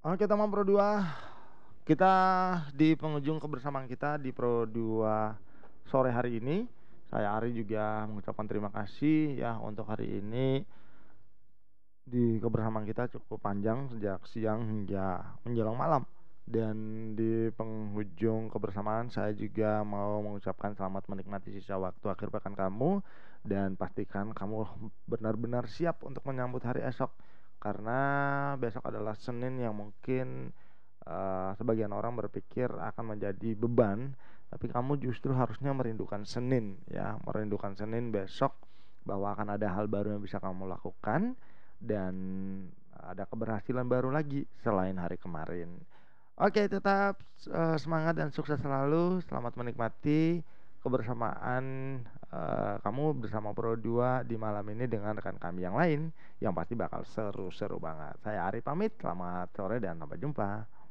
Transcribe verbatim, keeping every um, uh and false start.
Oke teman Pro dua, kita di penghujung kebersamaan kita di Pro dua sore hari ini. Saya Ari juga mengucapkan terima kasih ya untuk hari ini. Di kebersamaan kita cukup panjang sejak siang hingga menjelang malam. Dan di penghujung kebersamaan saya juga mau mengucapkan selamat menikmati sisa waktu akhir pekan kamu. Dan pastikan kamu benar-benar siap untuk menyambut hari esok. Karena besok adalah Senin yang mungkin uh, sebagian orang berpikir akan menjadi beban. Tapi kamu justru harusnya merindukan Senin ya. Merindukan Senin besok, bahwa akan ada hal baru yang bisa kamu lakukan dan ada keberhasilan baru lagi selain hari kemarin. Oke, tetap uh, semangat dan sukses selalu. Selamat menikmati kebersamaan uh, kamu bersama Pro dua di malam ini dengan rekan kami yang lain yang pasti bakal seru-seru banget. Saya Ari pamit, selamat sore dan sampai jumpa.